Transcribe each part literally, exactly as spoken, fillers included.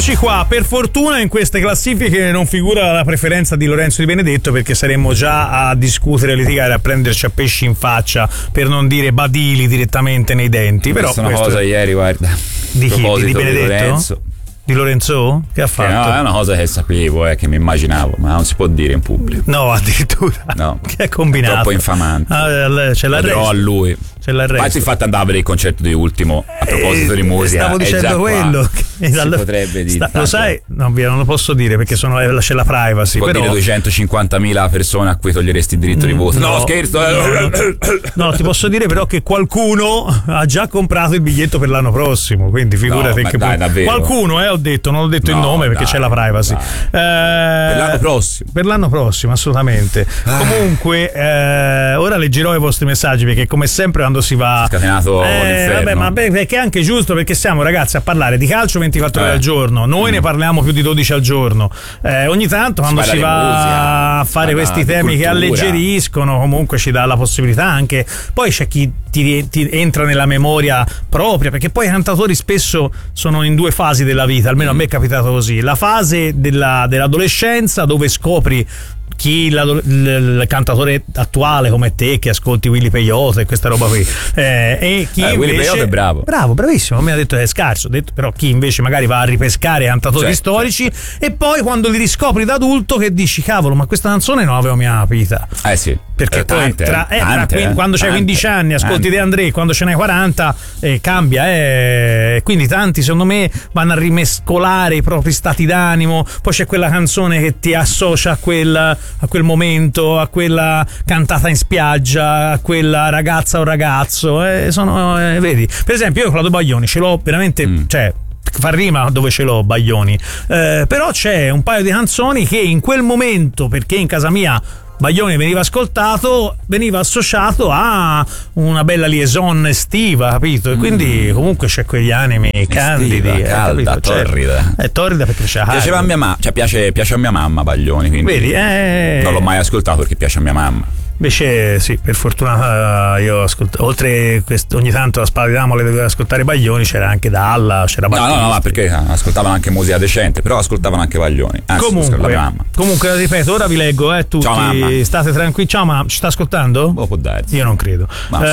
Qua, per fortuna in queste classifiche non figura la preferenza di Lorenzo Di Benedetto, perché saremmo già a discutere, a litigare, a prenderci a pesci in faccia, per non dire badili direttamente nei denti. Però questa è una questo... cosa ieri, guarda. Di chi? Di, di Benedetto? Di Lorenzo. Di Lorenzo? Che ha fatto? Eh no, è una cosa che sapevo, eh, che mi immaginavo, ma non si può dire in pubblico. No, addirittura. No. Che è combinato. È troppo infamante. Ah, c'è l'arresto. Però a lui. C'è l'arresto. Infatti, infatti andava a vedere il concerto di Ultimo a proposito eh, di musica. Stavo dicendo quello. Che si dal... potrebbe dire. Sta, lo sai? No, via, non lo posso dire perché sono, c'è la privacy. Può però... dire duecentocinquantamila persone a cui toglieresti il diritto di voto. No, no scherzo. No, no, no, ti posso dire però che qualcuno ha già comprato il biglietto per l'anno prossimo. Quindi figurati no, che dai, poi... qualcuno, eh, ho detto, non ho detto no, il nome perché dai, c'è la privacy. Eh, per l'anno prossimo. Per l'anno prossimo, assolutamente. Ah. Comunque, eh, ora leggerò i vostri messaggi perché, come sempre, quando si va. Eh, vabbè, ma beh, perché è anche giusto, perché siamo, ragazzi, a parlare di calcio ventiquattro eh. ore al giorno. Noi mm. ne parliamo più di dodici al giorno. Eh, ogni tanto quando si, si va musica, a fare questi temi che alleggeriscono, comunque ci dà la possibilità anche. Poi c'è chi ti, ti entra nella memoria propria, perché poi i cantatori spesso sono in due fasi della vita, almeno mm. a me è capitato così. La fase della, dell'adolescenza, dove scopri chi il, il, il cantatore attuale come te, che ascolti Willy Peyote e questa roba qui, eh, e chi eh, invece Willy Peyote è bravo bravo, bravissimo, mi ha detto è scarso, detto, però chi invece magari va a ripescare cantatori certo, storici certo. E poi quando li riscopri da adulto che dici cavolo, ma questa canzone non l'avevo mica capita, eh sì, perché eh, poi tante, tra, eh, tante, tra, eh, quando c'hai quindici anni ascolti tante. De André, quando ce n'hai quaranta eh, cambia, eh, quindi tanti secondo me vanno a rimescolare i propri stati d'animo, poi c'è quella canzone che ti associa a quel, a quel momento, a quella cantata in spiaggia, a quella ragazza o ragazzo, eh, sono, eh, vedi, per esempio io Claudio Baglioni ce l'ho veramente, mm. cioè fa rima dove ce l'ho Baglioni, eh, però c'è un paio di canzoni che in quel momento, perché in casa mia Baglioni veniva ascoltato, veniva associato a una bella liaison estiva, capito? E quindi mm. comunque c'è quegli animi candidi, estiva, eh, calda, capito? torrida. È torrida perché c'è piaceva a mia mamma, cioè piace, piace a mia mamma Baglioni, quindi vedi, eh... non l'ho mai ascoltato perché piace a mia mamma. Invece sì, per fortuna io ascolto, oltre questo, ogni tanto a Spalidamo le dovevo ascoltare Baglioni, c'era anche Dalla, c'era Battisti. No, no, no, perché ascoltavano anche musica decente, però ascoltavano anche Baglioni. Anzi, comunque, la mia mamma. Comunque ripeto, ora vi leggo, eh, tutti. Ciao, mamma. State tranquilli. Ciao mamma, ci sta ascoltando? Oh, può darsi. Io non credo.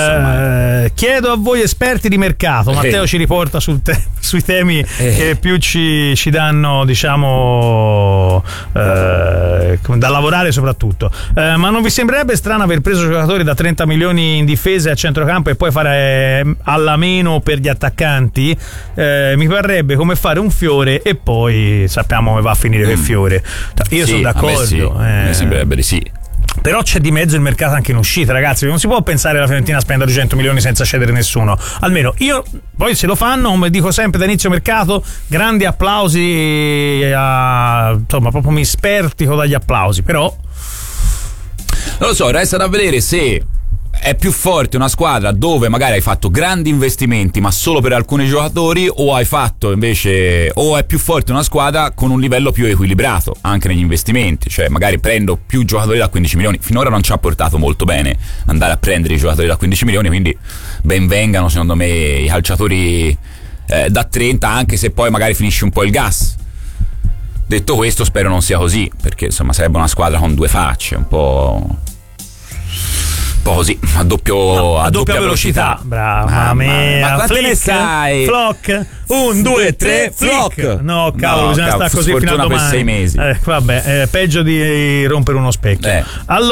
Eh, chiedo a voi esperti di mercato, Matteo eh. ci riporta sul te- sui temi eh. che più ci, ci danno, diciamo, eh, da lavorare soprattutto. Eh, ma non vi sembrerebbe strano aver preso giocatori da trenta milioni in difesa e a centrocampo e poi fare alla meno per gli attaccanti? Eh, mi parrebbe come fare un fiore e poi sappiamo come va a finire quel mm. fiore. Io sì, sono d'accordo. A me, sì. eh. mi sembrerebbe di sì. Però c'è di mezzo il mercato anche in uscita, ragazzi. Non si può pensare alla Fiorentina a spendere duecento milioni senza cedere nessuno. Almeno io, poi se lo fanno, come dico sempre da inizio mercato, grandi applausi a, insomma, proprio mi spertico dagli applausi. Però non lo so, resta da vedere se è più forte una squadra dove magari hai fatto grandi investimenti ma solo per alcuni giocatori, o hai fatto invece, o è più forte una squadra con un livello più equilibrato anche negli investimenti, cioè magari prendo più giocatori da quindici milioni. Finora non ci ha portato molto bene andare a prendere i giocatori da quindici milioni, quindi ben vengano secondo me i calciatori eh, da trenta, anche se poi magari finisce un po' il gas. Detto questo, spero non sia così, perché insomma sarebbe una squadra con due facce, un po' un po' così, a doppio no, a, a doppia, doppia velocità. velocità. Brava, me. Ma quante ne sai? Flock. Un, due, tre, flock. No, cavolo, no, bisogna stare così fino a domani. Per sei mesi. Eh, vabbè, eh, peggio di rompere uno specchio. Eh.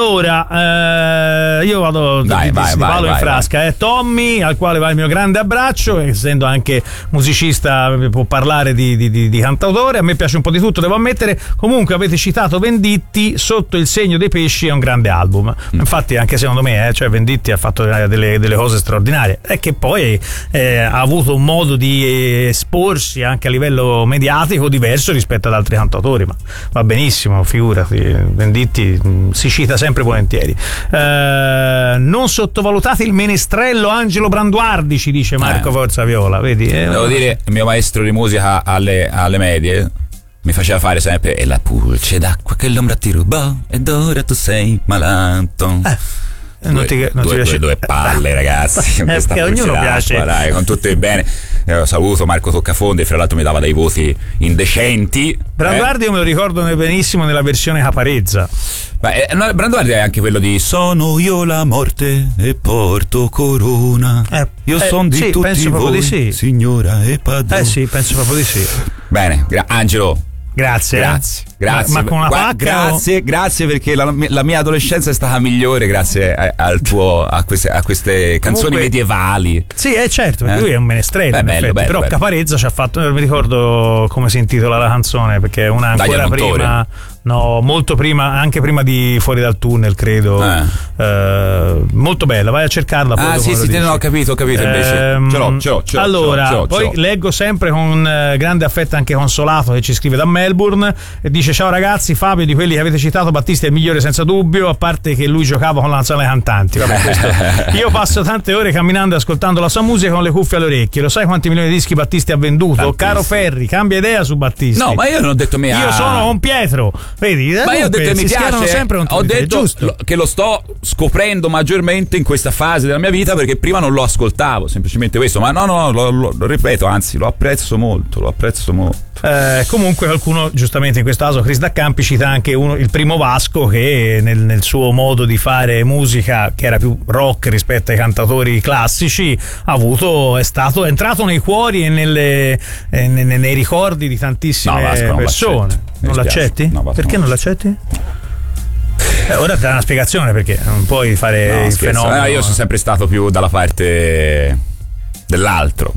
Allora, eh, io vado, Dai, di, vai, di, vai, vado vai, in frasca. vai. Eh. Tommy, al quale va il mio grande abbraccio, essendo anche musicista, può parlare di, di, di, di cantautore. A me piace un po' di tutto, devo ammettere. Comunque, avete citato Venditti, Sotto il segno dei pesci è un grande album. Mm. Infatti, anche secondo me, eh, cioè Venditti ha fatto delle, delle cose straordinarie. E che poi eh, ha avuto un modo di esporsi anche a livello mediatico diverso rispetto ad altri cantautori, ma va benissimo, figurati, Venditti mh, si cita sempre volentieri. Eh, non sottovalutate il menestrello Angelo Branduardi, ci dice Marco eh. Forza Viola, vedi? Eh, Devo dire, il mio maestro di musica alle, alle medie mi faceva fare sempre e la pulce d'acqua che l'ombra ti rubò ed ora tu sei malato. Eh. non due, ti, non due, ti piace? due, due palle, ragazzi. Con questa ognuno piace. Dai, con tutto il bene. Io saluto Marco Toccafondi, fra l'altro mi dava dei voti indecenti. Branduardi eh? Io me lo ricordo benissimo nella versione Caparezza. Beh, no, Branduardi è anche quello di sono io la morte e porto corona. Eh, io eh, sono di sì, tutti penso voi, proprio di sì. signora e padrona. Eh sì, penso proprio di sì. Bene, gra- Angelo. Grazie. Grazie. Grazie. Ma, ma con una Guarda, pacca grazie, o... grazie perché la, la mia adolescenza è stata migliore grazie a, al tuo, a, queste, a queste canzoni Comunque, medievali. Sì, è certo, perché eh? lui è un menestrello. Beh, in bello, effetti, bello, però bello. Caparezza ci ha fatto, non mi ricordo come si intitola la canzone, perché è una ancora prima, no, molto prima, anche prima di Fuori dal tunnel, credo. Eh. Eh, molto bella, vai a cercarla. Ah, sì, sì, no, ho capito, ho capito invece. Ehm, ce l'ho, ce l'ho, ce l'ho. Allora, ce l'ho, ce l'ho, poi ce l'ho. leggo sempre con eh, grande affetto anche Consolato che ci scrive da Melbourne e dice: ciao ragazzi, Fabio, di quelli che avete citato Battisti è il migliore senza dubbio, a parte che lui giocava con la nazionale cantanti. Vabbè, questo. Io passo tante ore camminando e ascoltando la sua musica con le cuffie alle orecchie. Lo sai quanti milioni di dischi Battisti ha venduto? Tantissimo. Caro Ferri, cambia idea su Battisti. No, ma io non ho detto mia. Io sono con Pietro, vedi? Ma io ho detto che mi piace, sempre ho detto giusto. che lo sto scoprendo maggiormente in questa fase della mia vita perché prima non lo ascoltavo, semplicemente questo. Ma no, no, lo, lo, lo ripeto, anzi lo apprezzo molto, lo apprezzo molto. Eh, comunque qualcuno giustamente in questo caso Chris Daccampi cita anche uno, il primo Vasco che nel, nel suo modo di fare musica che era più rock rispetto ai cantatori classici ha avuto, è stato è entrato nei cuori e nelle, eh, nei, nei ricordi di tantissime no, Vasco, non persone. L'accetto. Non l'accetti? No, Vasco, perché non l'accetti? Eh, ora ti dà una spiegazione perché non puoi fare no, il scherzo. fenomeno. Eh, io sono sempre stato più dalla parte dell'altro.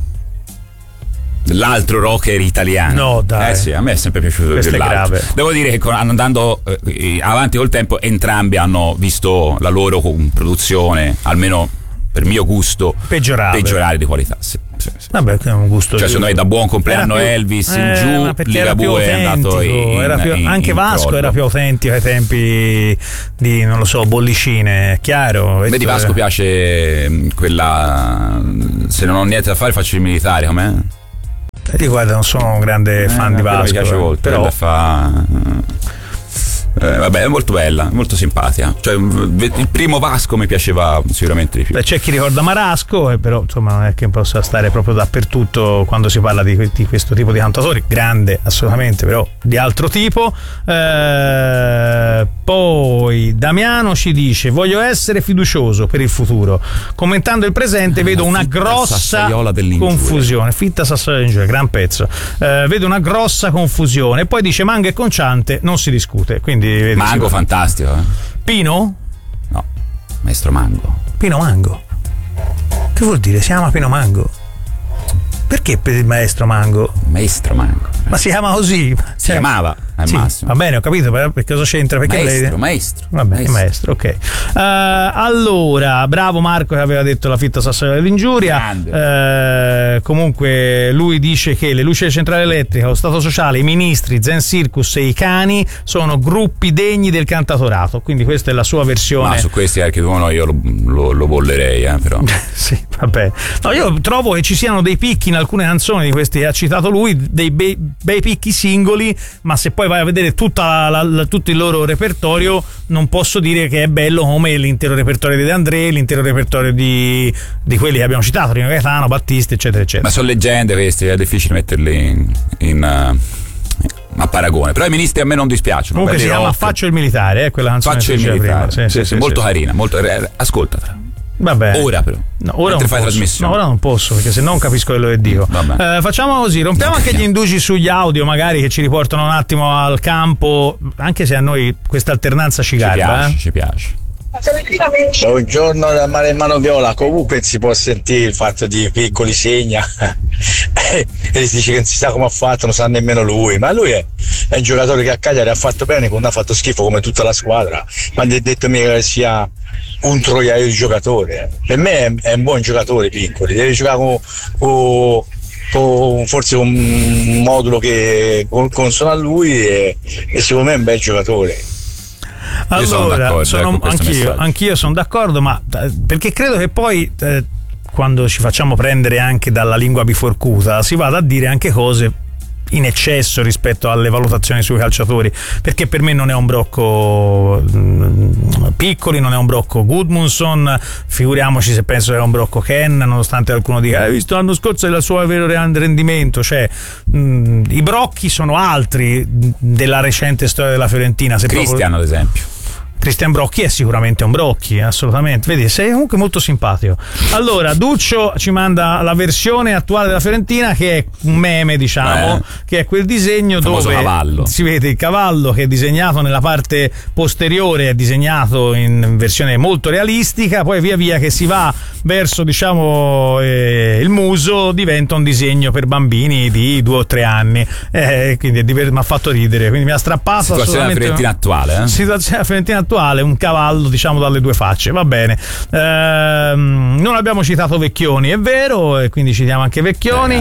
Dell'altro rocker italiano. No, dai. Eh sì, a me è sempre piaciuto Questo dell'altro. è grave. Devo dire che con, andando eh, avanti col tempo entrambi hanno visto la loro produzione, almeno per mio gusto, peggiorare, peggiorare di qualità. Sì, sì, sì. Vabbè, che è un gusto. Cioè, secondo me da Buon compleanno più, Elvis in eh, giù, Ligabue è andato in, era più, in, anche in Vasco crollo. Era più autentico ai tempi di, non lo so, Bollicine, è chiaro. Vedi, Vasco piace quella se non ho niente da fare faccio il militare, com'è? Io guarda, non sono un grande eh, fan di Vasco. Mi piace molto, però fa Eh, vabbè, è molto bella, molto simpatica. Cioè, il primo Vasco mi piaceva sicuramente di più. Beh, c'è chi ricorda Marasco, eh, però insomma non è che possa stare proprio dappertutto quando si parla di, di questo tipo di cantatori. Grande, assolutamente, però di altro tipo. Eh, poi Damiano ci dice: voglio essere fiducioso per il futuro. Commentando il presente, vedo una grossa confusione. Fitta Sassaiola dell'Ingiuria, gran pezzo. Eh, vedo una grossa confusione. E poi dice: Mango e Conciante non si discute. Quindi vedi, Mango si fantastico, eh? Pino? No, Maestro Mango. Pino Mango. Che vuol dire? Si chiama Pino Mango? Perché per il Maestro Mango? Maestro Mango. Ma si chiama così? Si cioè, chiamava al sì, massimo. Va bene, ho capito, però per cosa c'entra? Perché maestro, lei... maestro. Va bene, maestro, maestro ok. Uh, allora, bravo Marco che aveva detto la fitta Sassaiola dell'Ingiuria. Uh, comunque lui dice che le luci della centrale elettrica, lo Stato sociale, i ministri, Zen Circus e i cani sono gruppi degni del cantatorato. Quindi questa è la sua versione. Ma su questi anche tu no, io lo, lo, lo bollerei, eh, però. Sì, vabbè. No, io trovo che ci siano dei picchi in alcune canzoni di questi che ha citato lui, dei bei, bei picchi singoli, ma se poi vai a vedere tutta la, la, tutto il loro repertorio non posso dire che è bello come l'intero repertorio di De André, l'intero repertorio di, di quelli che abbiamo citato, Rino Gaetano, Battisti, eccetera eccetera. Ma sono leggende questi, è difficile metterli in, in uh, a paragone, però i ministri a me non dispiacciono. Comunque si chiama rock. Faccio il militare, eh, quella canzone. Faccio il militare, prima. Sì, sì, sì, sì, sì, molto sì. carina, molto, ascoltatela. Vabbè. Ora però. No, ora non fai posso. trasmissione. No, ora non posso, perché se no non capisco quello che dico. Eh, facciamo così, rompiamo anche gli indugi sugli audio, magari che ci riportano un attimo al campo, anche se a noi questa alternanza ci garba. Ci piace, eh? ci piace. Buongiorno da Mare Mano Viola. Comunque si può sentire il fatto di piccoli segna e si dice che non si sa come ha fatto, non sa nemmeno lui, ma lui è, è un giocatore che a Cagliari ha fatto bene quando ha fatto schifo come tutta la squadra, ma non è detto mica che sia un troiaio di giocatore. Per me è, è un buon giocatore Piccoli, deve giocare con, con, con forse un modulo che consona a lui e, e secondo me è un bel giocatore. Allora, sono anch'io, anch'io sono d'accordo, ma perché credo che poi eh, quando ci facciamo prendere anche dalla lingua biforcuta si vada a dire anche cose in eccesso rispetto alle valutazioni sui calciatori, perché per me non è un brocco mh, Piccoli, non è un brocco Gudmundsson, figuriamoci se penso che è un brocco Ken, nonostante qualcuno dica hai visto l'anno scorso il suo vero rendimento, cioè mh, i brocchi sono altri della recente storia della Fiorentina. Se Cristian proprio... ad esempio Cristian Brocchi è sicuramente un Brocchi, assolutamente. Vedi, sei comunque molto simpatico. Allora, Duccio ci manda la versione attuale della Fiorentina, che è un meme, diciamo, eh. che è quel disegno dove cavallo. si vede il cavallo che è disegnato nella parte posteriore, è disegnato in versione molto realistica, poi via via che si va verso, diciamo, eh, il muso diventa un disegno per bambini di due o tre anni. Eh, quindi mi ha fatto ridere, quindi mi ha strappato. Situazione della Fiorentina attuale, eh? Situazione della Fiorentina attuale, un cavallo, diciamo, dalle due facce, va bene. Ehm, non abbiamo citato Vecchioni, è vero, e quindi citiamo anche Vecchioni.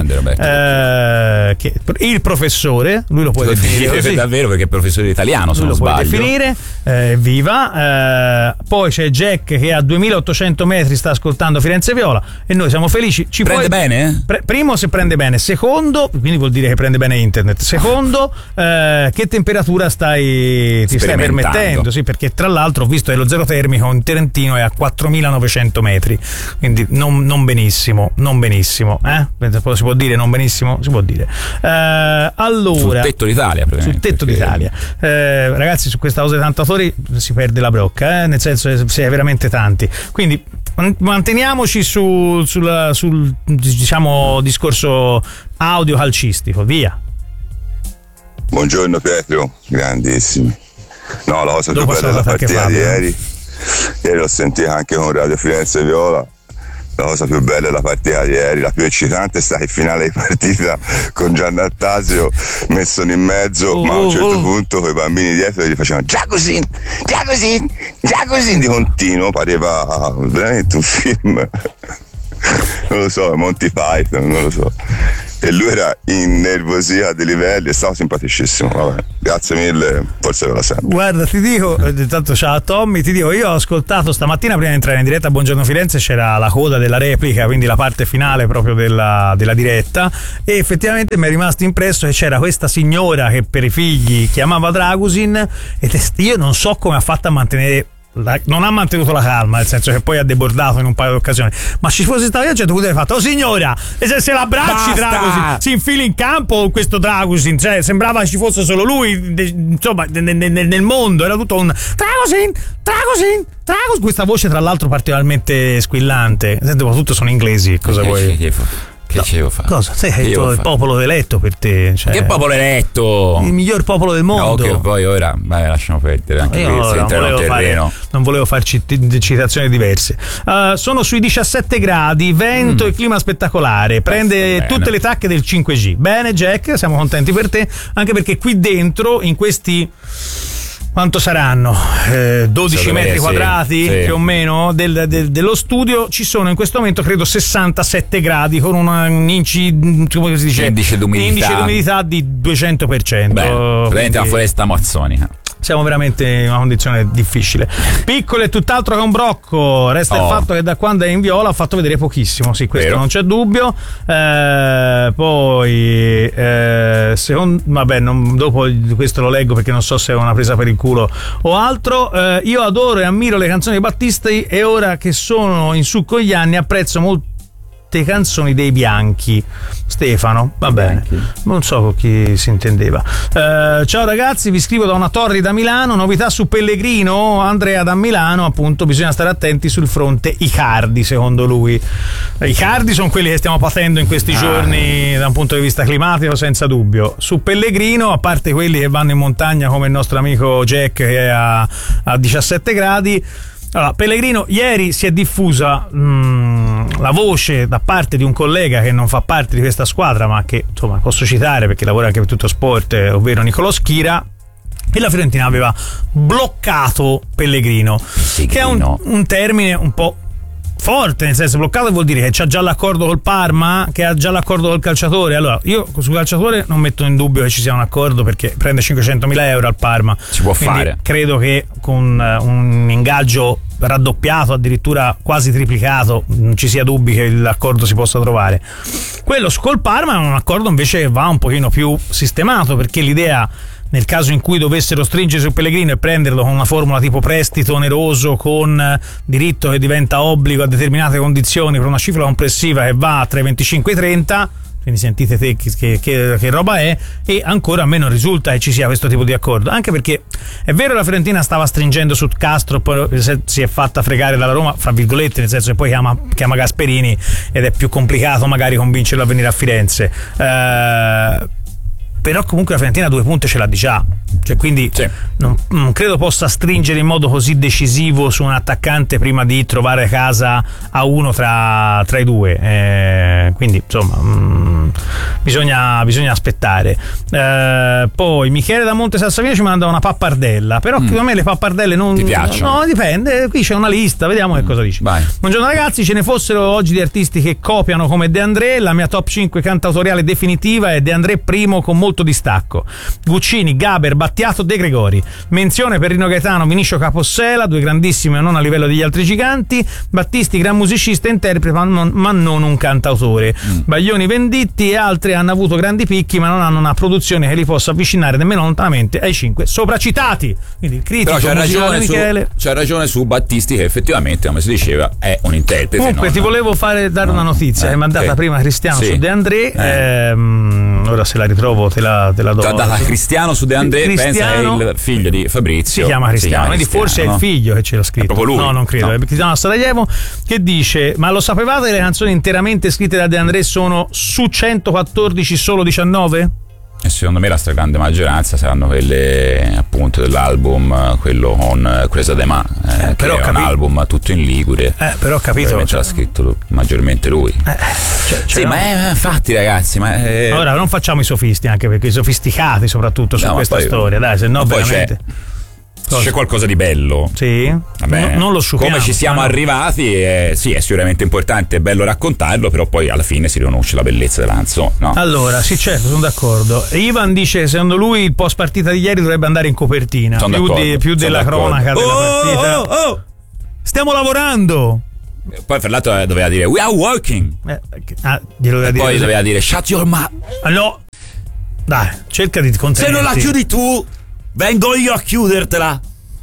Eh, che, il professore, lui lo può lo definire così. Davvero, perché è professore italiano, se lui non lo sbaglio. Puoi definire, eh, viva. Eh, poi c'è Jack che a duemilaottocento metri sta ascoltando Firenze Viola e noi siamo felici. Ci prende puoi, bene? Pre, primo, se prende bene. Secondo, quindi vuol dire che prende bene internet. Secondo, eh, che temperatura stai ti stai permettendo? Sì, perché tra l'altro ho visto che lo zero termico in Trentino è a quattromilanovecento metri, quindi non, non benissimo, non benissimo, eh? Si può dire non benissimo? Si può dire. Eh, allora, sul tetto d'Italia, sul tetto d'Italia. Eh, ragazzi, su questa cosa dei tantatori si perde la brocca, eh? Nel senso che si è veramente tanti. Quindi manteniamoci su, sul, sul diciamo discorso audio calcistico, via. Buongiorno Pietro, grandissimi. No, la cosa più Dopo bella della partita di Fabio. ieri, ieri l'ho sentita anche con Radio Firenze Viola. La cosa più bella della partita di ieri, la più eccitante, è stata il finale di partita con Giannattasio messo in mezzo, oh, ma a un certo oh. punto con i bambini dietro gli facevano già così, già così, già così di continuo, pareva veramente un film. Non lo so, Monty Python, non lo so. E lui era innervosito a dei livelli e stava simpaticissimo. Vabbè, grazie mille, forse ve la sento. Guarda, ti dico, intanto ciao Tommy, ti dico, io ho ascoltato stamattina prima di entrare in diretta a Buongiorno Firenze, c'era la coda della replica, quindi la parte finale proprio della, della diretta, e effettivamente mi è rimasto impresso che c'era questa signora che per i figli chiamava Dragusin, e io non so come ha fatto a mantenere La, non ha mantenuto la calma, nel senso che poi ha debordato in un paio di occasioni, ma ci fosse stato io a un certo punto avrei fatto oh signora, e se, se l'abbracci Dragusin, si infili in campo questo Dragusin, cioè sembrava ci fosse solo lui, de, insomma nel, nel, nel mondo era tutto un Dragusin, Dragusin, Dragusin, questa voce tra l'altro particolarmente squillante. Soprattutto sono inglesi, cosa vuoi? Che no, devo fare? Cosa? Sei che il, il popolo eletto per te, cioè, che popolo eletto? Il miglior popolo del mondo. No, che poi ora vai, lasciamo perdere anche io questo, non volevo, terreno. Fare, non volevo farci citazioni diverse. Uh, sono sui diciassette gradi, vento mm. e clima spettacolare. Prende tutte bene. Le tacche del cinque G. Bene Jack, siamo contenti per te, anche perché qui dentro in questi quanto saranno? Eh, dodici metri sì, quadrati sì. più o meno del, del, dello studio ci sono in questo momento credo sessantasette gradi con una, un inci, come si dice? indice d'umidità, indice d'umidità di duecento per cento. Beh, praticamente una foresta amazzonica. Siamo veramente in una condizione difficile. Piccolo è tutt'altro che un brocco. Resta oh. il fatto che da quando è in Viola ha fatto vedere pochissimo. Sì, questo Vero. non c'è dubbio. Eh, poi, eh, secondo, vabbè, non, dopo questo lo leggo perché non so se è una presa per il culo o altro. Eh, io adoro e ammiro le canzoni di Battisti e ora che sono in su con gli anni apprezzo molto canzoni dei Bianchi. Stefano, va bene, non so con chi si intendeva. Uh, ciao ragazzi, vi scrivo da una torre da Milano, novità su Pellegrino. Andrea da Milano, appunto, bisogna stare attenti sul fronte Icardi, secondo lui. Icardi sono quelli che stiamo patendo in questi ah. giorni da un punto di vista climatico, senza dubbio. Su Pellegrino, a parte quelli che vanno in montagna come il nostro amico Jack che è a, a diciassette gradi. Allora, Pellegrino, ieri si è diffusa mh, la voce da parte di un collega che non fa parte di questa squadra, ma che insomma posso citare perché lavora anche per Tutto Sport, eh, ovvero Nicolò Schira, e la Fiorentina aveva bloccato Pellegrino, Pellegrino. che è un, un termine un po' forte, nel senso bloccato vuol dire che c'ha già l'accordo col Parma, che ha già l'accordo col calciatore. Allora io sul calciatore non metto in dubbio che ci sia un accordo perché prende cinquecentomila euro al Parma, si può quindi fare, credo che con un ingaggio raddoppiato, addirittura quasi triplicato, non ci sia dubbi che l'accordo si possa trovare. Quello col Parma è un accordo invece che va un pochino più sistemato, perché l'idea, nel caso in cui dovessero stringere su Pellegrino e prenderlo con una formula tipo prestito oneroso con diritto che diventa obbligo a determinate condizioni per una cifra complessiva che va tra i venticinque e i trenta, quindi sentite te che, che, che roba è, e ancora a me non risulta che ci sia questo tipo di accordo, anche perché è vero la Fiorentina stava stringendo su Castro, poi si è fatta fregare dalla Roma, fra virgolette, nel senso che poi chiama, chiama Gasperini ed è più complicato magari convincerlo a venire a Firenze, eh, però comunque la Fiorentina due punti ce l'ha di già, cioè quindi sì. non, non credo possa stringere in modo così decisivo su un attaccante prima di trovare casa a uno tra, tra i due, eh, quindi insomma mh, bisogna, bisogna aspettare. Eh, poi Michele da Monte Sassavino ci manda una pappardella, però mm. secondo me le pappardelle non ti piacciono? No, dipende, qui c'è una lista, vediamo mm. che cosa dici. Vai. Buongiorno ragazzi, ce ne fossero oggi di artisti che copiano come De André, la mia top cinque cantautoriale definitiva è De André primo con molto distacco, Guccini, Gaber, Battiato, De Gregori. Menzione per Rino Gaetano, Vinicio Capossela, due grandissimi ma non a livello degli altri giganti. Battisti, gran musicista e interprete ma non, ma non un cantautore. mm. Baglioni, Venditti e altri hanno avuto grandi picchi ma non hanno una produzione che li possa avvicinare nemmeno lontanamente ai cinque sopracitati. Quindi il critico però c'ha ragione, Michele su, c'ha ragione su Battisti, che effettivamente, come si diceva, è un interprete. Comunque non, ti volevo fare dare no, una notizia eh, che mi ha data eh, prima Cristiano sì. su De André, eh. ehm, ora se la ritrovo te la, te la do. T'ha data Cristiano su De André, Cristiano, pensa è il figlio di Fabrizio, si chiama Cristiano, quindi forse no? è il figlio che ce l'ha scritto. È proprio lui. No, non credo, no. È Cristiano Sarajevo, che dice: ma lo sapevate, le canzoni interamente scritte da De André sono su centoquattordici solo diciannove? E secondo me la stragrande maggioranza saranno quelle appunto dell'album, quello con Cresa de Ma, eh, eh, però che è capito. Un album tutto in ligure. Eh, però ho capito. Cioè, ce l'ha scritto maggiormente lui. Eh, cioè, sì, no. ma è, infatti, ragazzi, ma è... Ora non facciamo i sofisti, anche perché i sofisticati, soprattutto su no, questa poi, storia, dai, se no veramente. C'è, c'è qualcosa di bello. Sì. Vabbè, no, non lo sciupiamo. Come ci siamo no. arrivati, eh, sì, è sicuramente importante, è bello raccontarlo, però poi alla fine si riconosce la bellezza della canzone. No? Allora, sì, certo, sono d'accordo. Ivan dice che secondo lui il post partita di ieri dovrebbe andare in copertina. Sono più, d'accordo, di, più della d'accordo. cronaca della oh, partita. Oh, oh. Stiamo lavorando. Poi fra l'altro doveva dire we are working. Eh, ah, glielo doveva e dire poi doveva dire shut your mouth. Ah, no. Dai, cerca di contenerti. Se non la chiudi tu, vengo io a chiudertela.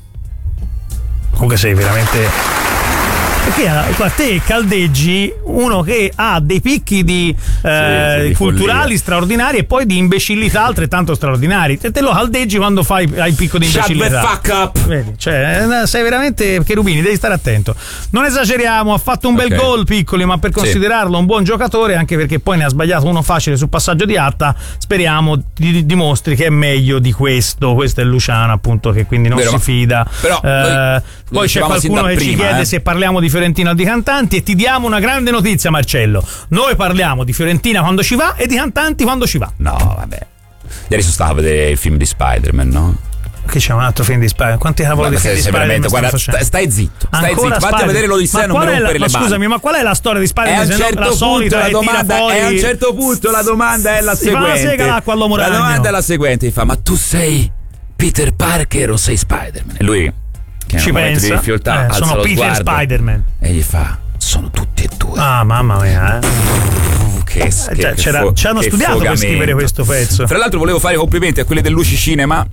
Comunque sei veramente... Perché a te caldeggi uno che ha dei picchi di, eh, sì, sì, culturali follia. straordinari e poi di imbecillità altrettanto straordinari. Te, te lo caldeggi quando fai hai il picco di imbecillità. Shut the fuck up. Vedi, cioè, sei veramente Cherubini, devi stare attento. Non esageriamo, ha fatto un bel okay. gol Piccoli, ma per considerarlo sì. un buon giocatore, anche perché poi ne ha sbagliato uno facile sul passaggio di Atta, speriamo di, dimostri che è meglio di questo. Questo è Luciano, appunto, che quindi non Vero, si fida. Però eh, poi c'è qualcuno che prima, ci chiede eh. se parliamo di Fiorentina o di cantanti, e ti diamo una grande notizia, Marcello. Noi parliamo di Fiorentina quando ci va e di cantanti quando ci va. No, vabbè. Ieri sono stato a vedere il film di Spider-Man, no? Che c'è un altro film di Spider-Man? Quanti cavolo di film di Spider-Man? Guarda, stai, stai zitto, stai Ancora zitto, fatti a vedere l'Odissea e non mi rompere la, le ma mani. Scusami, ma qual è la storia di Spider-Man? E a un certo la punto solita la domanda fuori... è a un certo punto la domanda è la si seguente. Fa la sega l'acqua all'uomo ragno. La domanda è la seguente, fa: ma tu sei Peter Parker o sei Spider-Man? E lui, che ci pensa, di difficoltà, eh, sono Peter Spider-Man. E gli fa: sono tutti e due. Ah, mamma mia, eh. Uh, che, che, cioè, che c'era, fo- ci hanno che studiato fogamento. per scrivere questo pezzo. Tra l'altro volevo fare i complimenti a quelli del Luci Cinema,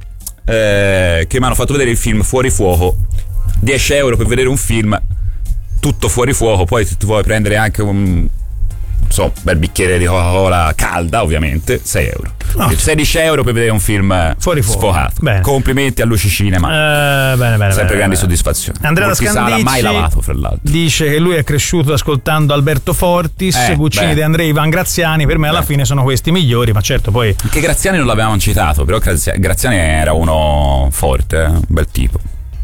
eh, che mi hanno fatto vedere il film Fuori Fuoco. Dieci euro per vedere un film tutto fuori fuoco. Poi se tu vuoi prendere anche un so, bel bicchiere di Coca-Cola calda, ovviamente, sei euro. No. sedici euro per vedere un film fuori fuoco. Sfocato. Bene. Complimenti a Luci Cinema. Uh, bene, bene, sempre bene, grandi bene. soddisfazioni. Andrea da Scandicci mai lavato, fra l'altro. Dice che lui è cresciuto ascoltando Alberto Fortis, eh, Guccini, De André, Ivan Graziani. Per me alla beh. fine sono questi i migliori, ma certo poi anche Graziani non l'avevamo citato, però Graziani era uno forte, eh? Un bel tipo.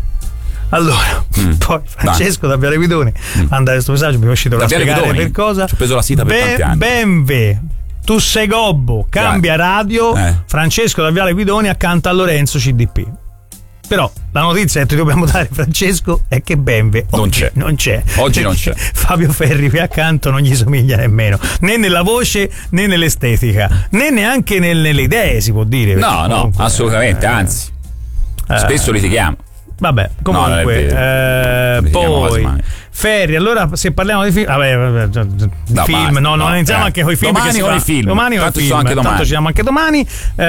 Allora, mm. poi Francesco da Viale Guidoni mm. manda questo messaggio, mi è uscito per spiegare Guidoni. per cosa. Ci ho preso la sita per ben, tanti anni. Benve, tu sei gobbo, cambia Vai. radio. Eh. Francesco da Viale Guidoni accanto a Lorenzo C D P. Però la notizia che ti dobbiamo dare, Francesco, è che Benve non c'è. Non c'è. Oggi non c'è. Fabio Ferri qui accanto non gli somiglia nemmeno, né nella voce né nell'estetica, né neanche nelle idee, si può dire. No, no, assolutamente, eh, anzi. Eh, spesso litighiamo. Vabbè, comunque, no, eh, poi Ferri, allora se parliamo di film, vabbè, vabbè di no, film, ma, no, no, non iniziamo eh. anche con i film. Domani con i film. Domani con i film. Anche domani. Tanto ci siamo anche domani.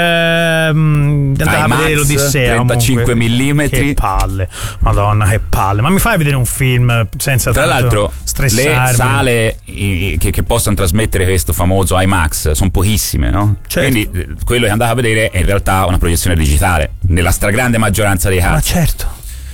Ehm, andava a vedere l'Odissea. trentacinque millimetri. Che palle, Madonna, che palle. Ma mi fai vedere un film senza Tra tanto l'altro, stressarmi? le sale i, che, che possano trasmettere questo famoso IMAX sono pochissime, no? Certo. Quindi quello che andava a vedere è in realtà una proiezione digitale, nella stragrande maggioranza dei casi. Ma certo.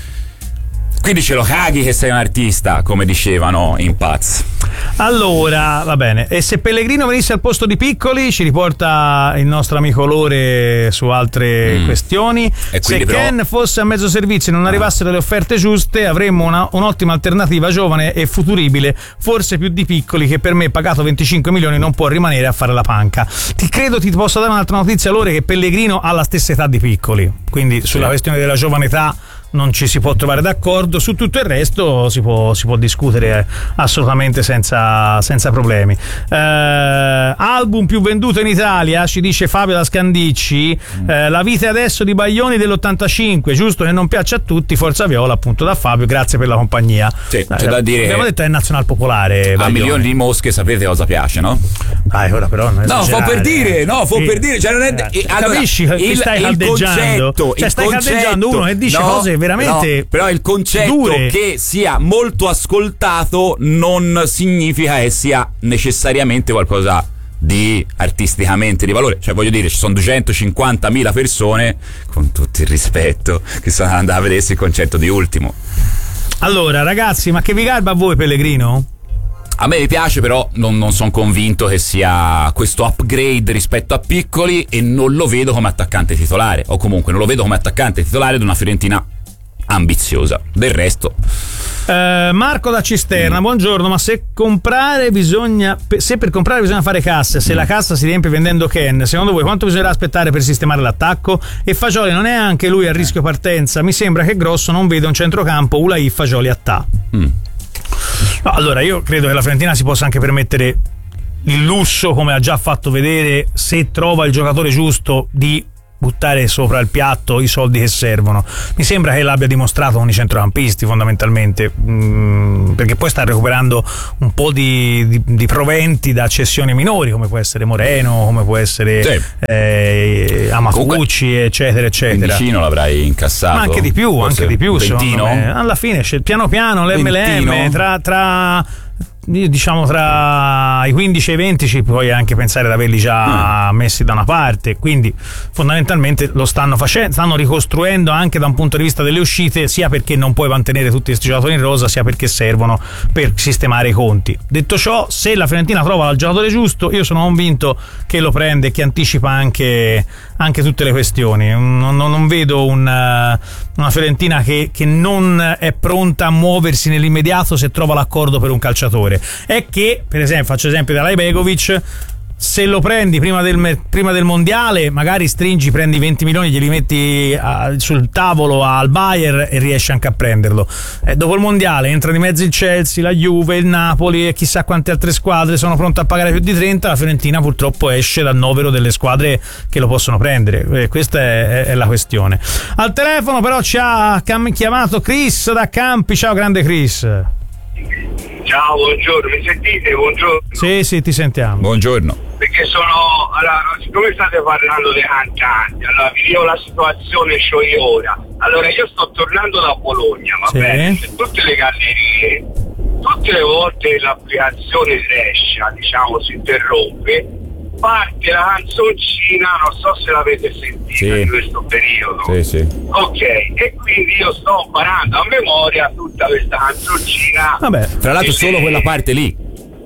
Quindi ce lo caghi che sei un artista, come dicevano in Paz. Allora, va bene. E se Pellegrino venisse al posto di Piccoli, ci riporta il nostro amico Lore su altre mm. questioni. E se però... Ken fosse a mezzo servizio e non arrivassero le offerte giuste, avremmo una, un'ottima alternativa giovane e futuribile, forse più di Piccoli, che per me, pagato venticinque milioni, non può rimanere a fare la panca. Ti credo ti posso dare un'altra notizia, Lore, che Pellegrino ha la stessa età di Piccoli. Quindi sulla sì. questione della giovane età non ci si può trovare d'accordo, su tutto il resto si può, si può discutere assolutamente senza, senza problemi. Eh, album più venduto in Italia, ci dice Fabio da Scandicci, eh, La vita adesso di Baglioni dell'ottantacinque, giusto che non piace a tutti, Forza Viola, appunto, da Fabio, grazie per la compagnia. Sì, c'è da dire, abbiamo detto è nazional popolare a Baglioni. Milioni di mosche sapete cosa piace, no? Dai, ora però non no, fo per dire, no, fo sì. per dire, cioè non è, eh, allora, capisci che il, stai caldeggiando, concetto, cioè stai concetto, caldeggiando uno che dice no, cose veramente no, però il concetto dure. Che sia molto ascoltato non significa che sia necessariamente qualcosa di artisticamente di valore, cioè voglio dire, ci sono duecentocinquantamila persone, con tutto il rispetto, che sono andate a vedersi il concerto di Ultimo. Allora ragazzi, ma che vi garba a voi Pellegrino? A me mi piace, però non, non sono convinto che sia questo upgrade rispetto a Piccoli, e non lo vedo come attaccante titolare, o comunque non lo vedo come attaccante titolare di una Fiorentina ambiziosa. Del resto eh, Marco da Cisterna, mm. buongiorno, ma se comprare bisogna se per comprare bisogna fare cassa, se mm. la cassa si riempie vendendo Ken, secondo voi quanto bisognerà aspettare per sistemare l'attacco? E Fagioli non è anche lui a rischio partenza? Mi sembra che Grosso non veda un centrocampo Ulai Fagioli a ta. mm. No, allora io credo che la Fiorentina si possa anche permettere il lusso, come ha già fatto vedere, se trova il giocatore giusto, di buttare sopra il piatto i soldi che servono. Mi sembra che l'abbia dimostrato con i centrocampisti fondamentalmente, mm, perché poi sta recuperando un po' di, di, di proventi da cessioni minori, come può essere Moreno, come può essere sì. eh, Amafucci, eccetera eccetera. Vicino l'avrai incassato, ma anche di più, forse anche di più secondo me. Alla fine piano piano l'M L M tra, tra diciamo tra i quindici e i venti ci puoi anche pensare ad averli già mm. messi da una parte, quindi fondamentalmente lo stanno facendo, stanno ricostruendo anche da un punto di vista delle uscite, sia perché non puoi mantenere tutti questi giocatori in rosa, sia perché servono per sistemare i conti. Detto ciò, se la Fiorentina trova il giocatore giusto, io sono convinto che lo prende e che anticipa anche, anche tutte le questioni. Non, non, non vedo una, una Fiorentina che, che non è pronta a muoversi nell'immediato se trova l'accordo per un calciatore. È che, per esempio, faccio esempio da Lajbegovic, se lo prendi prima del, prima del mondiale, magari stringi, prendi venti milioni, glieli metti a, sul tavolo al Bayern e riesci anche a prenderlo. E dopo il mondiale entra di mezzo il Chelsea, la Juve, il Napoli e chissà quante altre squadre sono pronte a pagare più di trenta. La Fiorentina purtroppo esce dal novero delle squadre che lo possono prendere. E questa è, è la questione. Al telefono però ci ha chiamato Chris da Campi. Ciao grande Chris. Ciao, buongiorno, mi sentite? Buongiorno. Sì, sì, ti sentiamo. Buongiorno. Perché sono, allora, siccome state parlando dei cantanti, allora vi dico la situazione c'ho io ora. Allora, io sto tornando da Bologna, va sì. bene? Tutte le gallerie, tutte le volte l'applicazione Brescia, diciamo, si interrompe, parte la canzoncina, non so se l'avete sentita sì. in questo periodo. Sì, sì. Ok, e quindi io sto imparando a memoria tutta questa canzoncina. Vabbè, tra l'altro solo quella parte lì.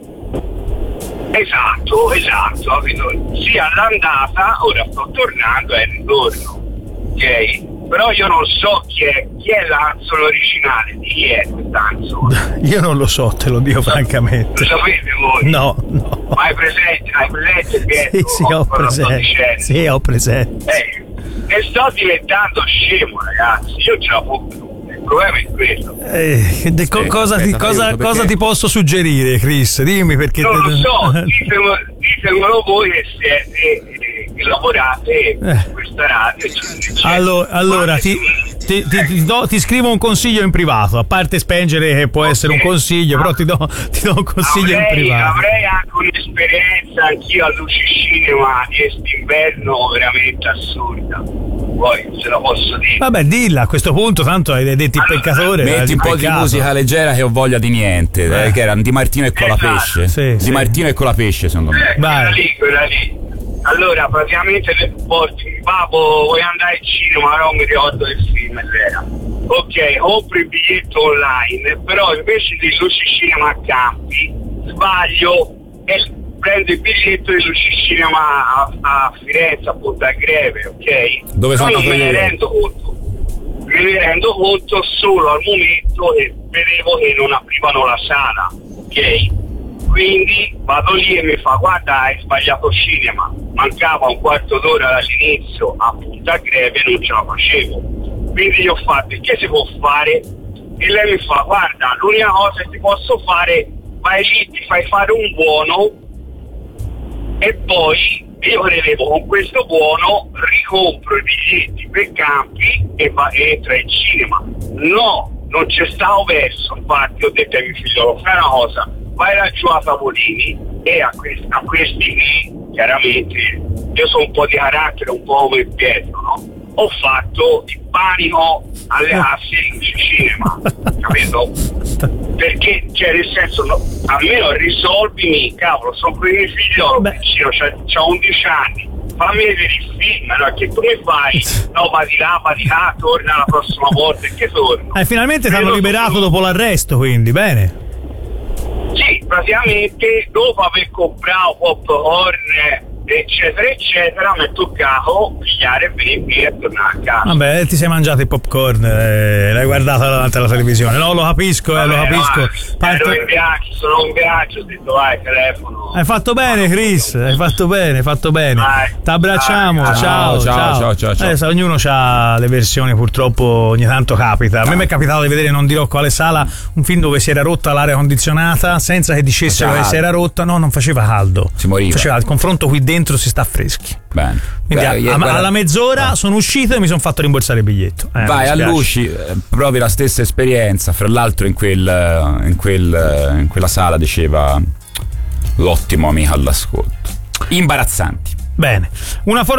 Esatto, esatto, capito? Sì, all'andata, ora sto tornando e ritorno. Ok? Però io non so chi è, chi è la canzone originale, di chi è questa canzone. Io non lo so, te lo dico so, francamente. Lo sapete voi? No, no. Ma hai presente, hai presente che sì, sì, ho presente. Sì, ho presente. Eh, e sto diventando scemo, ragazzi. Io ce la può più. Il problema è quello. Eh, de, co- cosa, ti, cosa, cosa ti posso suggerire, Chris? Dimmi perché. Non te... lo so, ditemelo, ditemelo voi che siete. Eh, che lavorate in questa radio. Allora, allora ti, ti, ti, ti, do, ti scrivo un consiglio in privato, a parte spengere che può okay. essere un consiglio, però ti do, ti do un consiglio avrei, in privato. Avrei anche un'esperienza anch'io a Luci Cinema di quest'inverno veramente assurda. Poi se la posso dire. Vabbè, dilla a questo punto, tanto hai detto il allora, peccatore. Metti un po' di musica leggera che ho voglia di niente, eh. Eh, che era Di Martino e con esatto. la pesce. Sì, Di sì. Martino e con la pesce, secondo me. Eh, quella lì, quella lì. Allora, praticamente porti, papo, vuoi andare al cinema, non mi ricordo del film, era. Ok, compri il biglietto online, però invece di Luci Cinema a Campi, sbaglio e prendo il biglietto di Luci Cinema a, a Firenze, appunto a Greve, ok? Dove sono non me ne rendo conto. Me ne rendo conto solo al momento che vedevo che non aprivano la sala, ok? Quindi vado lì e mi fa: guarda, hai sbagliato cinema, mancava un quarto d'ora dall'inizio, appunto a Greve, non ce la facevo. Quindi gli ho fatto: che si può fare? E lei mi fa: guarda, l'unica cosa che ti posso fare, vai lì, ti fai fare un buono e poi io credevo con questo buono ricompro i biglietti per Campi e, va, e entra in cinema. No, non c'è stato verso, infatti ho detto a mio figlio: fai una cosa, vai laggiù a Tavolini e a questi, a questi qui, chiaramente, io sono un po' di carattere, un po' come Pietro, no? Ho fatto il panico alle assi in cinema, capito? Perché, cioè, nel senso, no, almeno risolvimi, cavolo, sono con i miei figlioli, vicino, c'ha, c'ha undici anni, fammi vedere il film, no? Che tu mi fai? No, va di là, va di là, torna la prossima volta, e che torno? Eh, finalmente ti hanno liberato tu... dopo l'arresto, quindi, bene. Sì, praticamente dopo aver comprato popcorn eccetera eccetera mi è toccato pigliare bimbi e tornare a casa. Vabbè, ti sei mangiato il popcorn, eh, l'hai guardato davanti alla televisione. No, lo capisco, eh, Vabbè, lo capisco. No, Parto... ero in viaggio, sono in viaggio, ho detto vai, telefono. Hai fatto bene, Chris, hai fatto bene, hai fatto bene. Ti abbracciamo, ciao, ciao, ciao, ciao, ciao, ciao, ciao. Eh, ognuno ha le versioni, purtroppo ogni tanto capita. A me mi è capitato di vedere, non dirò quale sala, un film dove si era rotta l'aria condizionata senza che dicessero che si era rotta. No, non faceva caldo. Si moriva. Faceva il confronto qui dentro, si sta freschi. Bene. Quindi Beh, a, guarda, alla mezz'ora no. sono uscito e mi sono fatto rimborsare il biglietto. Eh, Vai a Luci, eh, provi la stessa esperienza. Fra l'altro in, quel, in, quel, in quella sala diceva l'ottimo amico all'ascolto. Imbarazzanti. Bene. Una